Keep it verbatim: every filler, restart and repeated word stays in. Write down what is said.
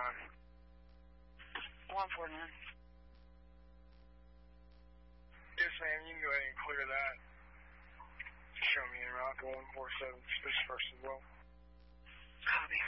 nine. one four nine. Yes, ma'am, you can go ahead and clear that. Show me in route one four seven, suspicious person as well. Copy.